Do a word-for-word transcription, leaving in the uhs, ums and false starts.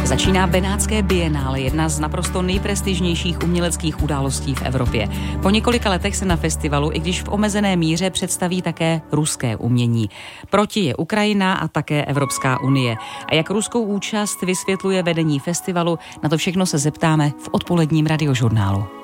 Začíná Benátské bienále, jedna z naprosto nejprestižnějších uměleckých událostí v Evropě. Po několika letech se na festivalu, i když v omezené míře, představí také ruské umění. Proti je Ukrajina a také Evropská unie. A jak ruskou účast vysvětluje vedení festivalu, na to všechno se zeptáme v odpoledním radiožurnálu.